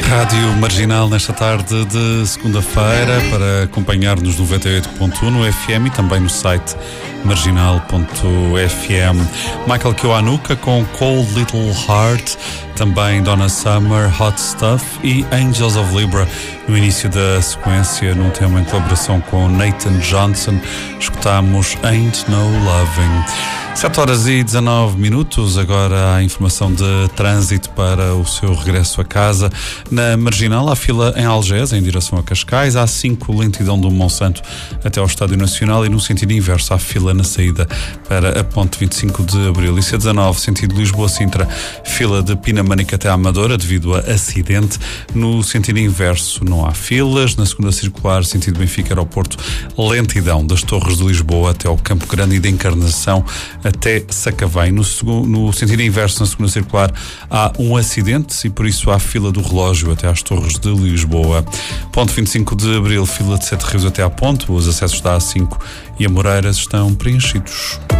Rádio Marginal nesta tarde de segunda-feira para acompanhar-nos no 98.1 no FM e também no site marginal.fm. Michael Kiwanuka com Cold Little Heart, também Donna Summer, Hot Stuff e Angels of Libra no início da sequência, num tema em colaboração com Nathan Johnson. Escutamos Ain't No Loving. 7h19, agora a informação de trânsito para o seu regresso a casa. Na Marginal, há fila em Algés, em direção a Cascais, há 5 lentidão do Monsanto até ao Estádio Nacional e no sentido inverso há fila na saída para a ponte 25 de Abril. E C19, sentido Lisboa-Sintra, fila de Pinamanique até à Amadora devido a acidente. No sentido inverso não há filas. Na segunda circular, sentido Benfica-Aeroporto, lentidão das Torres de Lisboa até ao Campo Grande e da Encarnação até Sacavém. No sentido inverso, na segunda circular, há um acidente e por isso há fila do relógio até às Torres de Lisboa. Ponte 25 de Abril, fila de Sete Rios até à ponte. Os acessos da A5 e a Moreiras estão preenchidos.